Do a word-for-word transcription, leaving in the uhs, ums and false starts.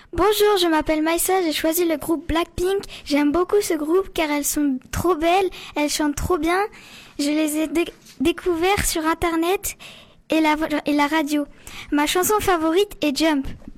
Bonjour, je m'appelle Maïssa, j'ai choisi le groupe Blackpink. J'aime beaucoup ce groupe car elles sont trop belles, elles chantent trop bien. Je les ai dé- découvertes sur internet et la, et la radio. Ma chanson favorite est Jump.